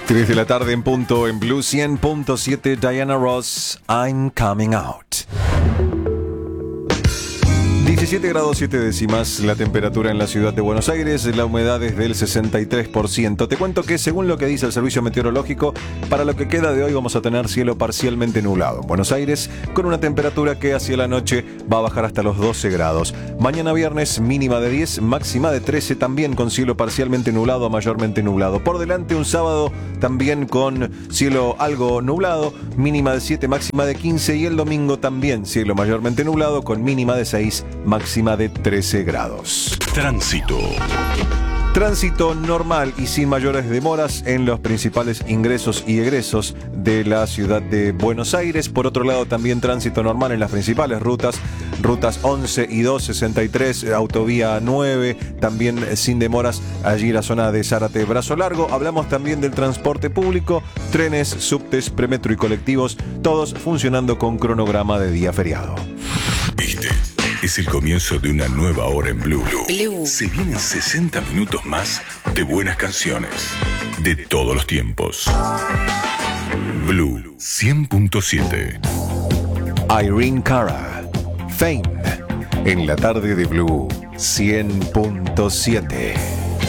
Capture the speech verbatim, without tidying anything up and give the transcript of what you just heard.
tres de la tarde en punto en Blue cien punto siete. Diana Ross, I'm Coming Out. diecisiete grados siete décimas la temperatura en la ciudad de Buenos Aires, la humedad es del sesenta y tres por ciento. Te cuento que según lo que dice el servicio meteorológico, para lo que queda de hoy vamos a tener cielo parcialmente nublado en Buenos Aires, con una temperatura que hacia la noche va a bajar hasta los doce grados. Mañana viernes mínima de diez, máxima de trece, también con cielo parcialmente nublado a mayormente nublado. Por delante un sábado también con cielo algo nublado, mínima de siete, máxima de quince, y el domingo también cielo mayormente nublado con mínima de seis, máxima de trece grados. Tránsito. Tránsito normal y sin mayores demoras en los principales ingresos y egresos de la ciudad de Buenos Aires. Por otro lado, también tránsito normal en las principales rutas, rutas once y dos, sesenta y tres, autovía nueve, también sin demoras allí la zona de Zárate, Brazo Largo. Hablamos también del transporte público, trenes, subtes, premetro y colectivos, todos funcionando con cronograma de día feriado. Este es el comienzo de una nueva hora en Blue. Blue. Se vienen sesenta minutos más de buenas canciones de todos los tiempos. Blue cien punto siete. Irene Cara, Fame, en la tarde de Blue cien punto siete.